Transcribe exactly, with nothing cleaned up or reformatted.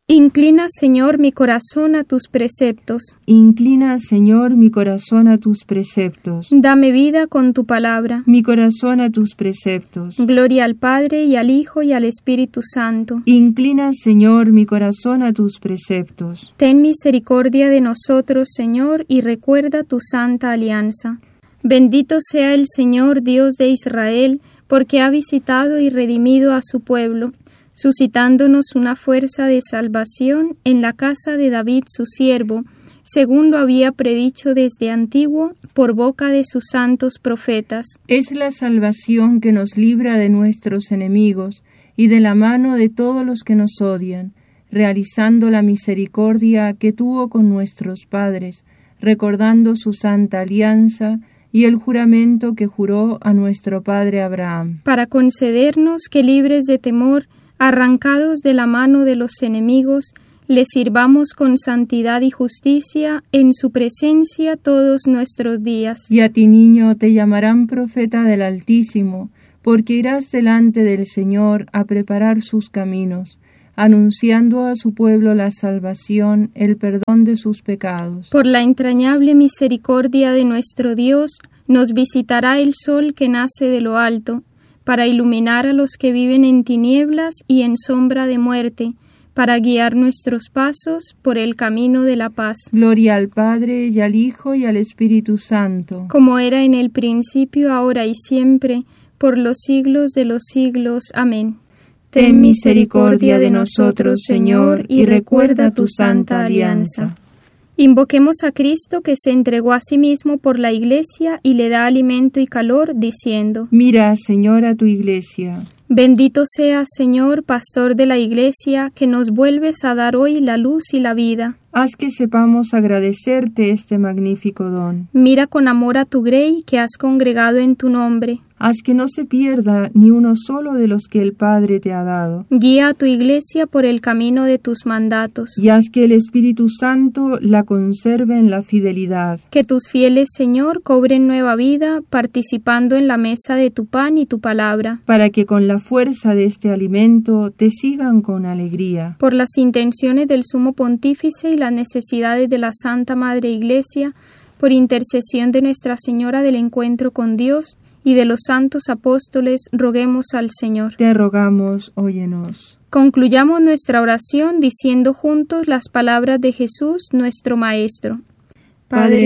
Inclina, Señor, mi corazón a tus preceptos. Inclina, Señor, mi corazón a tus preceptos. Dame vida con tu palabra. Mi corazón a tus preceptos. Gloria al Padre, y al Hijo, y al Espíritu Santo. Inclina, Señor, mi corazón a tus preceptos. Ten misericordia de nosotros, Señor, y recuerda tu santa alianza. Bendito sea el Señor, Dios de Israel, porque ha visitado y redimido a su pueblo, suscitándonos una fuerza de salvación en la casa de David su siervo, según lo había predicho desde antiguo por boca de sus santos profetas. Es la salvación que nos libra de nuestros enemigos y de la mano de todos los que nos odian, realizando la misericordia que tuvo con nuestros padres, recordando su santa alianza y el juramento que juró a nuestro padre Abraham, para concedernos que, libres de temor, arrancados de la mano de los enemigos, le sirvamos con santidad y justicia en su presencia todos nuestros días. Y a ti, niño, te llamarán profeta del Altísimo, porque irás delante del Señor a preparar sus caminos, anunciando a su pueblo la salvación, el perdón de sus pecados. Por la entrañable misericordia de nuestro Dios, nos visitará el sol que nace de lo alto, para iluminar a los que viven en tinieblas y en sombra de muerte, para guiar nuestros pasos por el camino de la paz. Gloria al Padre, y al Hijo, y al Espíritu Santo, como era en el principio, ahora y siempre, por los siglos de los siglos. Amén. Ten misericordia de nosotros, Señor, y recuerda tu santa alianza. Invoquemos a Cristo, que se entregó a sí mismo por la Iglesia y le da alimento y calor, diciendo: Mira, Señor, a tu Iglesia. Bendito seas, Señor, pastor de la Iglesia, que nos vuelves a dar hoy la luz y la vida. Haz que sepamos agradecerte este magnífico don. Mira con amor a tu grey que has congregado en tu nombre. Haz que no se pierda ni uno solo de los que el Padre te ha dado. Guía a tu Iglesia por el camino de tus mandatos. Y haz que el Espíritu Santo la conserve en la fidelidad. Que tus fieles, Señor, cobren nueva vida, participando en la mesa de tu pan y tu palabra. Para que con la fuerza de este alimento te sigan con alegría. Por las intenciones del Sumo Pontífice y las necesidades de la Santa Madre Iglesia, por intercesión de Nuestra Señora del Encuentro con Dios y de los santos apóstoles, roguemos al Señor. Te rogamos, óyenos. Concluyamos nuestra oración diciendo juntos las palabras de Jesús, nuestro Maestro. Padre